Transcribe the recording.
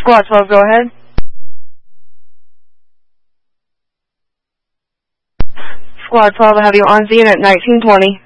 Squad 12, go ahead. Squad 12, I have you on scene at 1920.